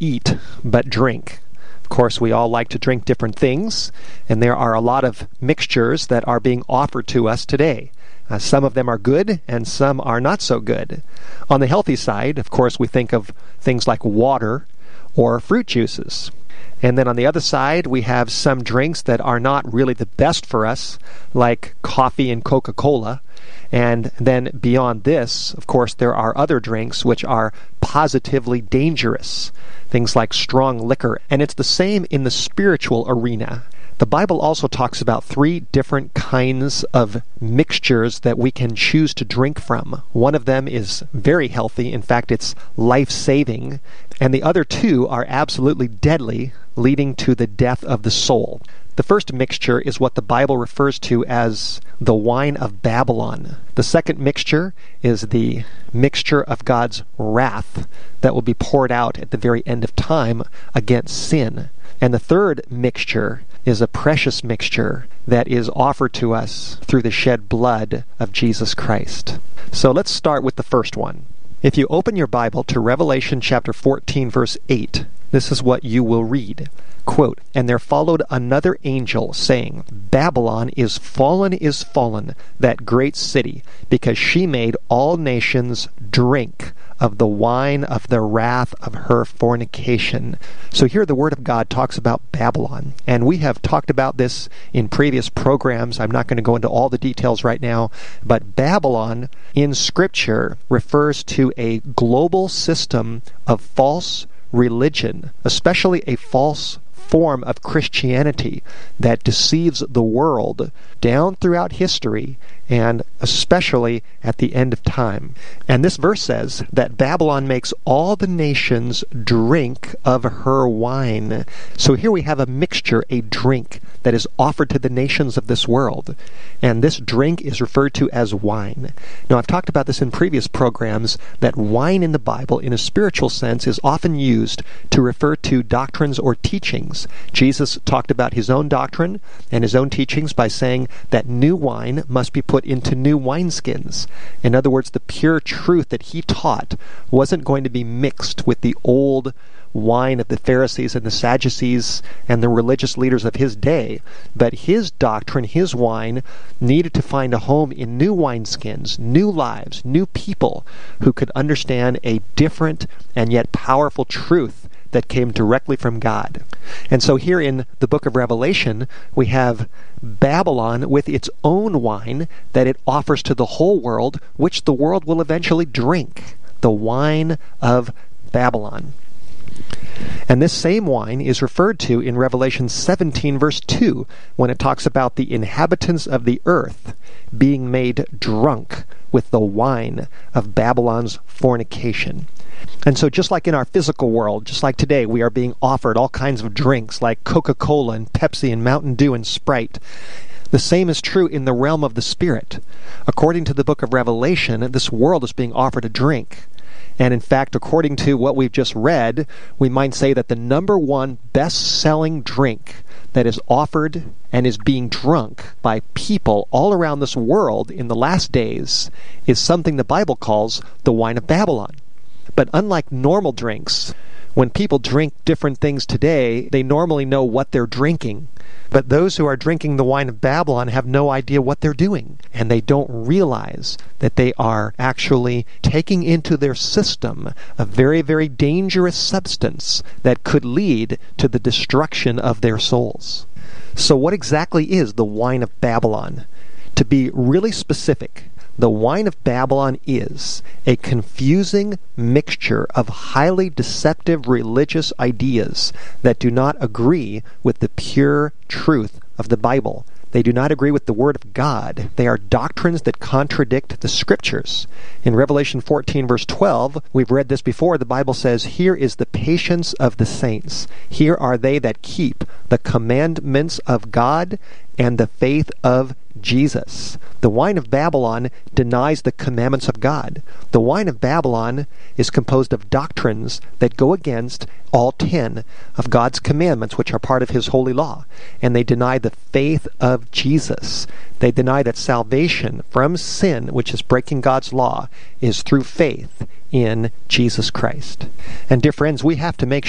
eat, but drink. Of course, we all like to drink different things, and there are a lot of mixtures that are being offered to us today. Some of them are good, and some are not so good. On the healthy side, of course, we think of things like water or fruit juices. And then on the other side, we have some drinks that are not really the best for us, like coffee and Coca-Cola. And then beyond this, of course, there are other drinks which are positively dangerous, things like strong liquor. And it's the same in the spiritual arena. The Bible also talks about 3 different kinds of mixtures that we can choose to drink from. One of them is very healthy. In fact, it's life-saving. And the other 2 are absolutely deadly, leading to the death of the soul. The first mixture is what the Bible refers to as the wine of Babylon. The second mixture is the mixture of God's wrath that will be poured out at the very end of time against sin. And the third mixture is a precious mixture that is offered to us through the shed blood of Jesus Christ. So let's start with the first one. If you open your Bible to Revelation chapter 14, verse 8, this is what you will read. Quote, "And there followed another angel, saying, Babylon is fallen, that great city, because she made all nations drink of the wine of the wrath of her fornication." So here the Word of God talks about Babylon. And we have talked about this in previous programs. I'm not going to go into all the details right now. But Babylon in Scripture refers to a global system of false religion, especially a false form of Christianity that deceives the world down throughout history and especially at the end of time. And this verse says that Babylon makes all the nations drink of her wine. So here we have a mixture, a drink that is offered to the nations of this world. And this drink is referred to as wine. Now, I've talked about this in previous programs, that wine in the Bible, in a spiritual sense, is often used to refer to doctrines or teachings. Jesus talked about his own doctrine and his own teachings by saying that new wine must be put into new wineskins. In other words, the pure truth that he taught wasn't going to be mixed with the old wine of the Pharisees and the Sadducees and the religious leaders of his day, but his doctrine, his wine, needed to find a home in new wineskins, new lives, new people who could understand a different and yet powerful truth that came directly from God. And so here in the book of Revelation, we have Babylon with its own wine that it offers to the whole world, which the world will eventually drink, the wine of Babylon. And this same wine is referred to in Revelation 17, verse 2, when it talks about the inhabitants of the earth being made drunk with the wine of Babylon's fornication. And so just like in our physical world, just like today, we are being offered all kinds of drinks like Coca-Cola and Pepsi and Mountain Dew and Sprite. The same is true in the realm of the Spirit. According to the book of Revelation, this world is being offered a drink. And in fact, according to what we've just read, we might say that the number one best-selling drink that is offered and is being drunk by people all around this world in the last days is something the Bible calls the wine of Babylon. But unlike normal drinks, when people drink different things today, they normally know what they're drinking. But those who are drinking the wine of Babylon have no idea what they're doing. And they don't realize that they are actually taking into their system a very, very dangerous substance that could lead to the destruction of their souls. So what exactly is the wine of Babylon? To be really specific, the wine of Babylon is a confusing mixture of highly deceptive religious ideas that do not agree with the pure truth of the Bible. They do not agree with the Word of God. They are doctrines that contradict the Scriptures. In Revelation 14, verse 12, we've read this before, the Bible says, "Here is the patience of the saints. Here are they that keep the commandments of God and the faith of Jesus." The wine of Babylon denies the commandments of God. The wine of Babylon is composed of doctrines that go against all 10 of God's commandments, which are part of His holy law. And they deny the faith of Jesus. They deny that salvation from sin, which is breaking God's law, is through faith in Jesus Christ. And dear friends, we have to make